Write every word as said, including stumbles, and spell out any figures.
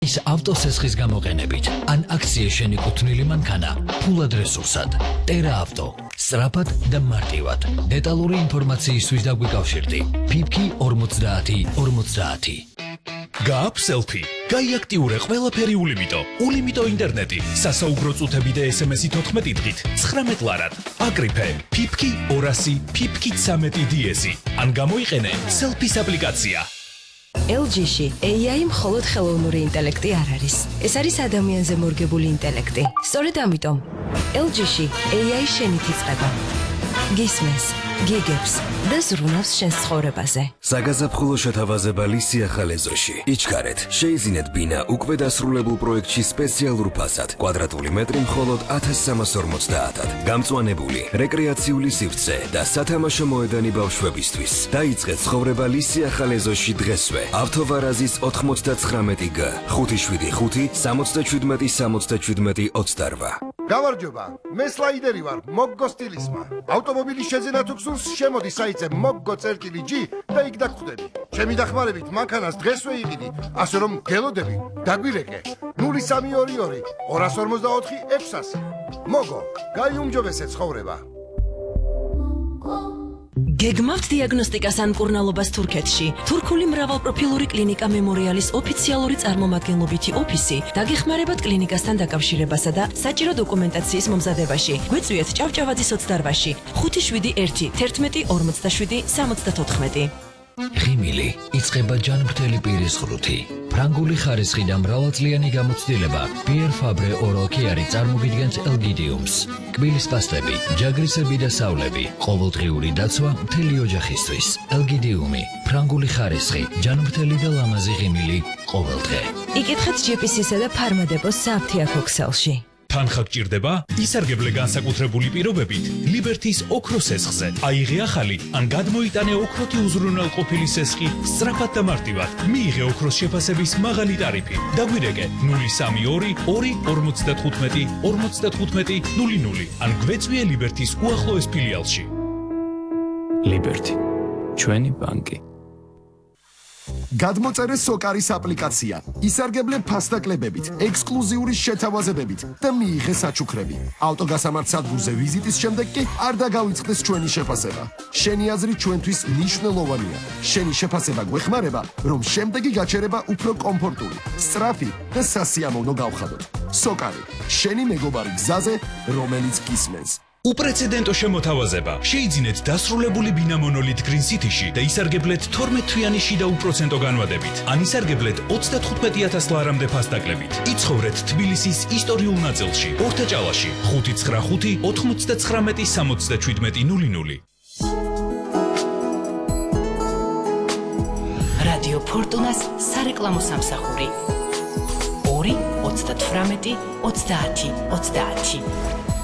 ის ავტოსესხის გამოყენებით ან აქციის შენიკუთვნილი მანქანა ფულად რესურსად. ტერა ავტო. სწრაფად და მარტივად. დეტალური ინფორმაციისთვის დაგვიკავშირდი. ფიფკი ორმოცდაათი ორმოცდაათი. გააქვს სელფი. გაიაქტიურე ყველაფერი ულიმიტო. ულიმიტო ინტერნეტი. სასაუბრო წუთები და ესემესი თოთხმეტი დღით ცხრამეტ ლარად. აკრიფე ფიფკი ორასი ფიფკი ცამეტი დიესი. ან გამოიყენე სელფის აპლიკაცია. ელ ჯი-ში ეი აი მხოლოდ ხელოვნური ინტელექტი არ არის. ეს არის ადამიანზე მორგებული ინტელექტი. სწორედ ამიტომ ელ ჯი-ში ეი აი შენით იწყება. გისმენს, გიგებს და ზრუნავს შენს ცხოვრებაზე. საგაზაფხულო შეთავაზება ლისია ხალეზოში. იჩქარეთ, შეიძინეთ ბინა უკვე დასრულებულ პროექტში სპეციალურ ფასად. კვადრატული მეტრი მხოლოდ ათას სამას ორმოცდაათად. გამწვანებული, რეკრეაციული სივრცე და სათამაშო მოედანი ბავშვებისთვის. დაიწყეთ ცხოვრება ლისია ხალეზოში დღესვე. ავთოვარაზის ოთხმოცდაცხრამეტი გ, ხუთი შვიდი ხუთი სამოცდაშვიდმეტი სამოცდაშვიდმეტი ოცდარვა. გამარჯობა, მე სლაიდერი ვარ, მოგგო სტილისმა. ავტომობილის შეძენა თუ გსურს, შემოდი საიტზე მოგგო წერტილი ჯი და იქ დაგხვდები. ჩემი დახმარებით მანქანას დღესვე იყიდი, ასე რომ გელოდები, დაგვირეკე. ნული სამი ორი ორი ორას ორმოცდაოთხი ექვსასი. მოგო, გაიუმჯობესე ცხოვრება. გეგმავთ დიაგნოსტიკას ან მკურნალობას თურქეთში. თურქული მრავალპროფილური კლინიკა მემორიალის ოფიციალური წარმომადგენლობითი ოფისი დაგეხმარებათ კლინიკასთან დაკავშირებასა და საჭირო დოკუმენტაციის მომზადებაში. გვეწვიეთ ჭავჭავაძის ოცდარვაში ხუთი შვიდი ერთი თერთმეტი ორმოცდაშვიდი სამოცდათოთხმეტი. ღიმილი იწყება ჯანმრთელი პირის ღრუთი. ფრანგული ხარისხი და მრავალწლიანი გამოცდილება Pierre Fabre Oral Care წარმოგიდგენთ ელგიდიუმს. კბილის პასტები, ჯაგრისები და სავლები, ყოველდღიური დაცვა მთელი ოჯახისთვის. ელგიდიუმი, ფრანგული ხარისხი, ჯანმრთელი და ლამაზი ღიმილი ყოველდღე. იკითხეთ ჯი პი სი-სა და ფარმადებოს სააფთიაქო ქსელში. თანხა გჭირდება? ისარგებლე განსაკუთრებული პირობებით ლიბერთის ოქროს სესხზე. აიღე ახალი ან გადმოიტანე ოქროთი უზრუნველყოფილი სესხი სწრაფად და მარტივად. მიიღე ოქროს შეფასების მაღალი ტარიფი. დაგვირეკე ნული სამი ორი ორი ორმოცდათხუთმეტი ორმოცდათხუთმეტი ნული ნული ან გვეწვიე ლიბერთის უახლოეს ფილიალში. ლიბერთი, ჩვენი ბანკი. გადმოწერე სოკარის აპლიკაცია. ისარგებლე ფასდაკლებებით, ექსკლუზიური შეთავაზებებით და მიიღე საჩუქრები. ავტოგასამართ სადგურზე ვიზიტის შემდეგ კი არ დაგავიწყდეს ჩვენი შეფასება. შენი აზრი ჩვენთვის მნიშვნელოვანია. შენი შეფასება გვეხმარება, რომ შემდეგი გაჩერება უფრო კომფორტული, სწრაფი და სასიამოვნო გავხადოთ. სოკარი, შენი მეგობარი გზაზე, რომელიც გისმენს. უპრეცედენტო შემოთავაზება. შეიძინეთ დასრულებული ბინა მონოლით Green City-ში და ისარგებლეთ თორმეტ თვიანი შიდა უპროცენტო განვადებით. ან ისარგებლეთ ოცდათხუთმეტი ათას ლარამდე ფასდაკლებით. იცხოვრეთ თბილისის ისტორიულ ნაწილში, ორთაჭალაში, ხუთი ცხრა ხუთი ოთხმოცდაცხრამეტი სამოცდაშვიდმეტი ნული ნული. რადიო ფორტუნას სარეკლამო სამსახური. ორი ოცდათვრამეტი ოცდაათი ოცდაათი.